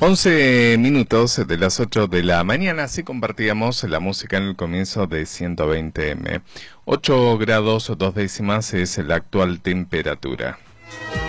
11 minutos de las 8 de la mañana, así compartíamos la música en el comienzo de 120M. 8 grados 2 décimas es la actual temperatura.